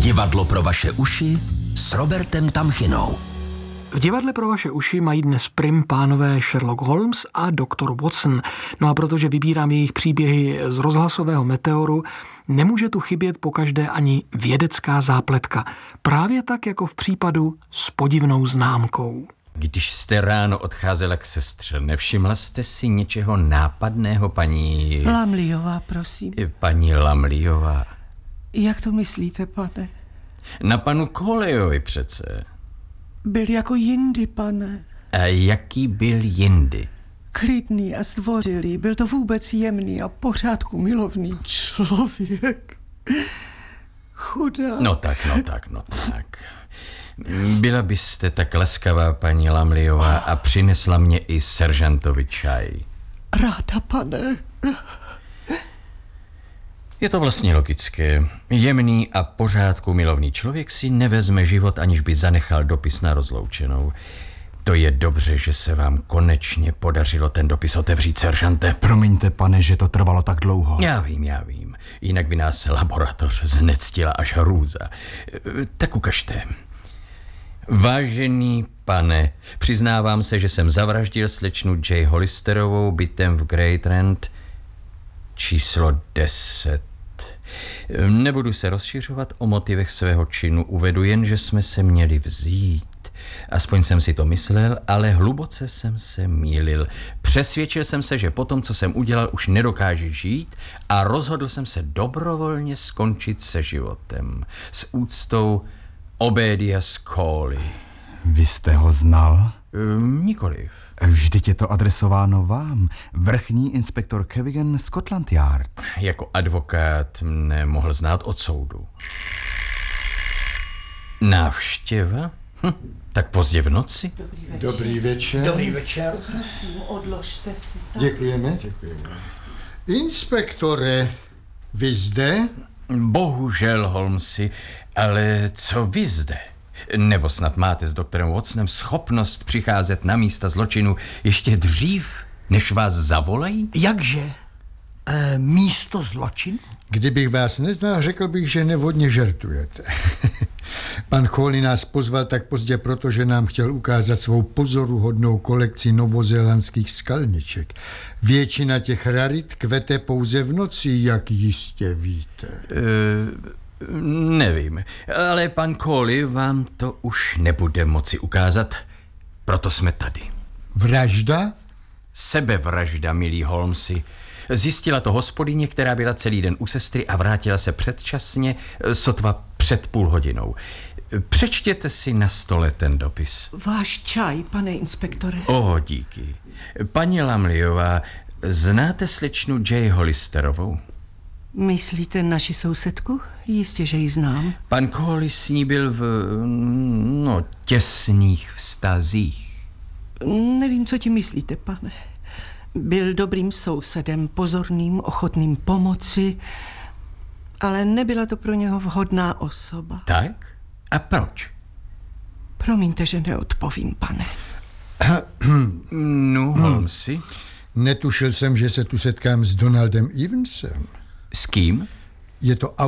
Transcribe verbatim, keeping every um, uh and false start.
Divadlo pro vaše uši s Robertem Tamchinou. V divadle pro vaše uši mají dnes prim pánové Sherlock Holmes a doktor Watson. No a protože vybírám jejich příběhy z rozhlasového Meteoru, nemůže tu chybět pokaždé ani vědecká zápletka. Právě tak jako v případu s podivnou známkou. Když jste ráno odcházela k sestře, nevšimla jste si něčeho nápadného, paní... Lamliová, prosím. Paní Lamliová. Jak to myslíte, pane? Na panu Kolejovi přece. Byl jako jindy, pane. A jaký byl jindy? Klidný a zdvořilý. Byl to vůbec jemný a pořádku milovný člověk. Chudá. No tak, no tak, no tak. Byla byste tak laskavá, paní Lamliová, a přinesla mě i seržantovi čaj. Ráda, pane. Je to vlastně logické. Jemný a pořádku milovný člověk si nevezme život, aniž by zanechal dopis na rozloučenou. To je dobře, že se vám konečně podařilo ten dopis otevřít, seržante. Promiňte, pane, že to trvalo tak dlouho. Já vím, já vím. Jinak by nás laboratoř znectila až hrůza. Tak ukažte. Vážený pane, přiznávám se, že jsem zavraždil slečnu J. Hollisterovou bytem v Great Rand číslo deset. Nebudu se rozšiřovat o motivech svého činu, uvedu jen, že jsme se měli vzít. Aspoň jsem si to myslel, ale hluboce jsem se mýlil. Přesvědčil jsem se, že po tom, co jsem udělal, už nedokáže žít a rozhodl jsem se dobrovolně skončit se životem. S úctou Obedias Cawley. Vy jste ho znal? Um, nikoliv. Vždyť je to adresováno vám. Vrchní inspektor Cavigan, Scotland Yard. Jako advokát mne mohl znát od soudu. Návštěva? Hm, tak pozdě v noci? Dobrý večer. Dobrý večer. Dobrý večer. Prosím, odložte si to. Děkujeme, děkujeme. Inspektore, vy zde? Bohužel, Holmesi, ale co vy zde? Nebo snad máte s doktorem Watsonem schopnost přicházet na místa zločinu ještě dřív, než vás zavolají? Jakže? E, místo zločinu? Kdybych vás neznal, řekl bych, že nevodně žertujete. Pan Cawley nás pozval tak pozdě, protože nám chtěl ukázat svou pozoruhodnou kolekci novozélandských skalniček. Většina těch rarit kvete pouze v noci, jak jistě víte. E, nevím, ale pan Cawley vám to už nebude moci ukázat, proto jsme tady. Vražda? Sebevražda, milý Holmesi. Zjistila to hospodyně, která byla celý den u sestry a vrátila se předčasně, sotva před půl hodinou. Přečtěte si na stole ten dopis. Váš čaj, pane inspektore. O, díky. Paní Lamliová, znáte slečnu J. Hollisterovou? Myslíte naši sousedku? Jistě, že ji znám. Pan Cawley s ní byl v, no, těsných vztazích. Nevím, co ti myslíte, pane. Byl dobrým sousedem, pozorným, ochotným pomoci, ale nebyla to pro něho vhodná osoba. Tak? A proč? Promiňte, že neodpovím, pane. No, Holmesi? Netušil jsem, že se tu setkám s Donaldem Evansem. S kým? Je to